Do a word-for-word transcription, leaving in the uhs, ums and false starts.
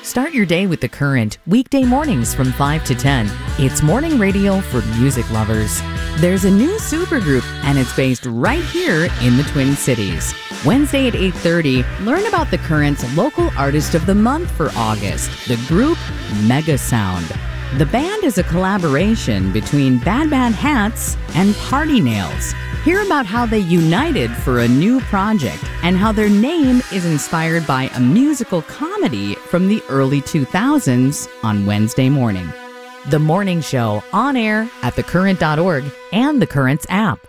Start your day with The Current, weekday mornings from five to ten. It's morning radio for music lovers. There's a new supergroup, and it's based right here in the Twin Cities. Wednesday at eight thirty, learn about The Current's local artist of the month for August, the group Mega Sound. The band is a collaboration between Bad Bad Hats and Party Nails. Hear about how they united for a new project and how their name is inspired by a musical comedy from the early two thousands on Wednesday morning. The Morning Show, on air at the current dot org and The Current's app.